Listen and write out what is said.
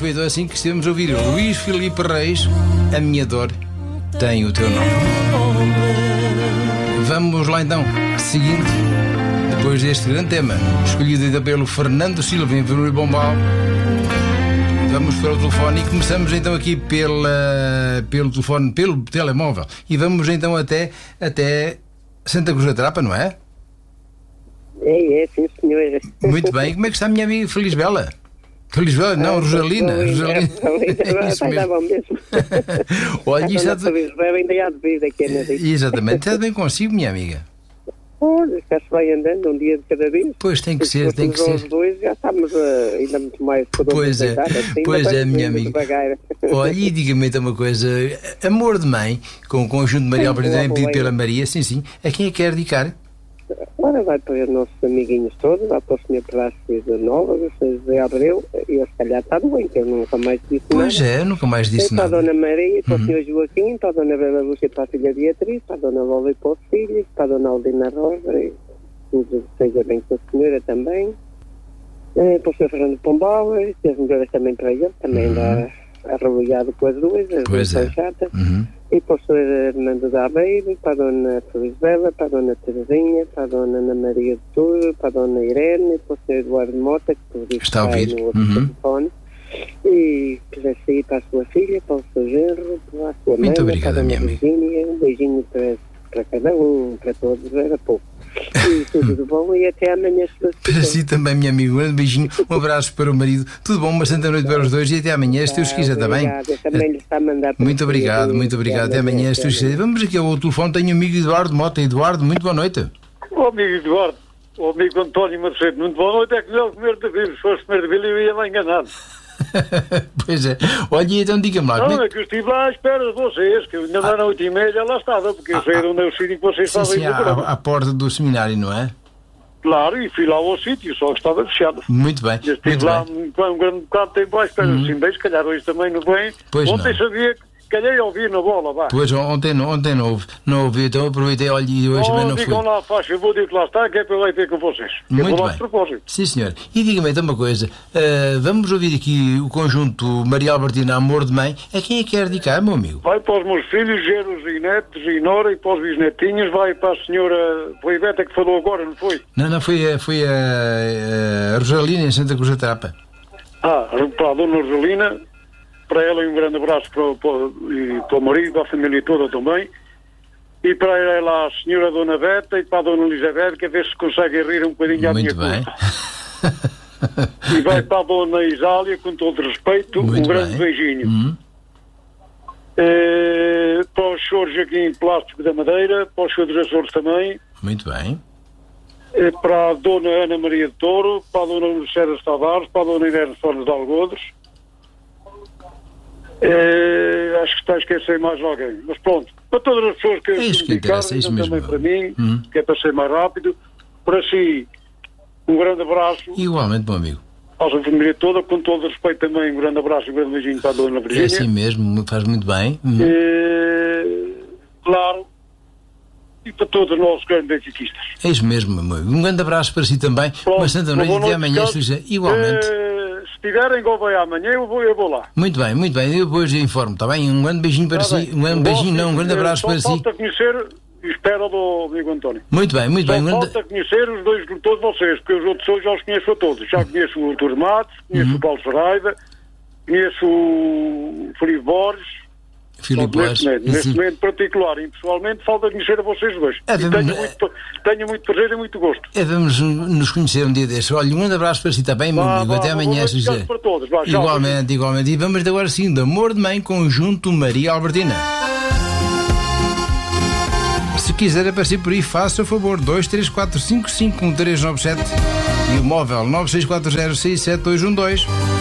foi então assim que estivemos a ouvir Luís Filipe Reis, A Minha Dor Tem o Teu Nome. Vamos lá então, seguindo, depois deste grande tema, escolhido ainda pelo Fernando Silva em Vermelho Bombal. Vamos para o telefone e começamos então aqui pelo telefone, pelo telemóvel. E vamos então até Santa Cruz da Trapa, não é? É, sim, senhora. Muito bem. Como é que está a minha amiga Felisbela? Felisbela? Não, Rosalina. Rosalina. É isso mesmo. Olha, isso ainda há de vir daqui a nada. Exatamente. Está bem consigo, minha amiga? Olha, já se vai andando um dia de cada vez. Pois, tem que ser, tem que ser. Os dois já estamos ainda muito mais... Pois é, minha amiga. Olha, e diga-me então uma coisa. Amor de Mãe, com o conjunto de Maria Albertina, pedido pela Maria, sim. A quem é que quer dedicar? Ora, vai para os nossos amiguinhos todos, vai para o Sr. Plácido da Nova, o Sr. José Abreu, e eu se calhar está doente, eu nunca mais disse nada. Pois é, nunca mais disse nada. Para a Dona Maria, para o Sr. Joaquim, para a Dona Bela Lúcia, para a filha Beatriz, para a Dona Lola e para os filhos, para a Dona Aldina Rosa, e tudo seja bem com a senhora também, para o Sr. Fernando Pombal, e as melhores também para ele, também dá arrolhado com as duas são chatas. E para o Sr. Hernando da Aveiro, para a Dona Felisbela, para a Dona Terezinha, para a Dona Ana Maria de Touro, para a Dona Irene, para o Sr. Eduardo Mota, que por isso está a ouvir no outro telefone, e quiser sair para a sua filha, para o seu genro, para a sua mãe, para a Dona Virgínia, um beijinho para cada um, para todos, era pouco. E tudo de bom e até amanhã. Para si também, minha amiga, um grande beijinho, um abraço para o marido, tudo bom, uma santa noite para os dois e até amanhã, se Deus quiser, está bem? Também lhe está a mandar. Muito obrigado, até amanhã, se Deus quiser. Vamos aqui ao telefone, tenho o amigo Eduardo Mota. Eduardo, muito boa noite. O amigo Eduardo, o amigo António Macedo, muito boa noite, é que melhor comer de vírus, se fosse comer de vírus eu ia lá enganado. Pois é, olha, então diga-me lá. Não, é que eu estive lá à espera de vocês, que ainda era 8h30 lá estava, porque eu sei de onde é o sítio que vocês estavam aí no programa. À porta do seminário, não é? Claro, e fui lá ao sítio, só que estava fechado. Muito bem. Eu estive lá um grande bocado de tempo à espera, assim, bem, se calhar hoje também não vem. Pois ontem não. Sabia que calhei a ouvir na bola, vá. Pois, ontem não ouvi, então aproveitei, olha, e hoje também não fui. Digam lá, faz favor, digo que lá está, que é para eu ir ter com vocês. Muito bem. Sim, senhor. E diga-me então uma coisa, vamos ouvir aqui o conjunto Maria Albertina, Amor de Mãe. A quem é que quer dedicar, meu amigo? Vai para os meus filhos, genros e netos e nora, e para os bisnetinhos, vai para a senhora, foi a Iveta que falou agora, não foi? Não, foi a Rosalina em Santa Cruz da Trapa. Para a dona Rosalina, para ela um grande abraço para o marido, para a família toda também, e para ela a senhora Dona Beta e para a Dona Elizabeth, que a ver se consegue rir um bocadinho à minha conta. Muito bem. E vai para a Dona Isália, com todo respeito, um grande beijinho. Para o senhor Joaquim Plástico da Madeira, para o senhor dos Açores também. Muito bem. Para a Dona Ana Maria de Touro, para a Dona Lucélia Tavares, para a Dona Inês Sones de Algodres. Acho que está a esquecer mais alguém, mas pronto, para todas as pessoas que me indicaram, também para mim, que é para ser mais rápido, para si um grande abraço. Igualmente, meu amigo. À sua família toda, com todo o respeito também, um grande abraço e um grande beijinho para a Dona Virgínia. É assim mesmo, faz muito bem. Claro, e para todos os nossos grandes benfiquistas. É isso mesmo, meu amigo. Um grande abraço para si também, uma santa noite e até amanhã, igualmente. Se tiverem Gouveia amanhã, eu vou lá. Muito bem, eu depois informo, está bem? Um grande beijinho para si, um grande abraço para si. Falta conhecer, espera do amigo António. Muito bem. Falta conhecer os dois, todos vocês, porque os outros já os conheço a todos. Já conheço o Artur Matos, conheço o Paulo Saraiva, conheço o Filipe Borges. Neste momento particular e pessoalmente falta conhecer a vocês dois. Tenho muito prazer e muito gosto. Vamos nos conhecer um dia destes. Olha, um grande abraço para si também, meu amigo. Até amanhã, se quiser. Para todos. Igualmente. E vamos agora sim, de Amor de Mãe, conjunto Maria Albertina. Se quiser aparecer por aí, faça o favor, 234551397 e o móvel 964067212.